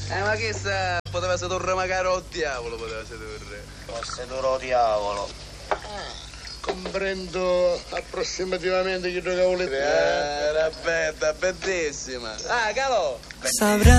Ma che sa, poteva sedurre magari o diavolo, poteva sedurre. O sedurre o diavolo. Comprendo approssimativamente chi gioca volete. Era bella, bellissima. Ah, Calò! Sabrà